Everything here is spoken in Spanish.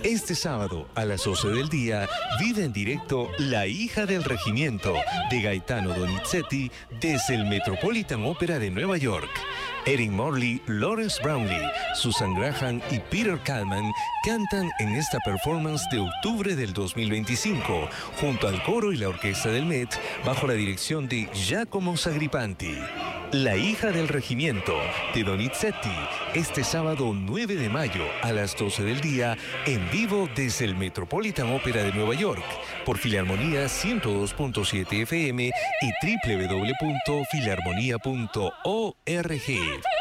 Este sábado a las 12 del día vive en directo La hija del regimiento de Gaetano Donizetti desde el Metropolitan Opera de Nueva York. Erin Morley, Lawrence Brownlee, Susan Graham y Peter Kallman cantan en esta performance de octubre del 2025 junto al coro y la orquesta del Met bajo la dirección de Giacomo Sagripanti. La hija del regimiento de Donizetti, este sábado 9 de mayo a las 12 del día, en vivo desde el Metropolitan Opera de Nueva York, por Filarmonía 102.7 FM y www.filarmonía.org.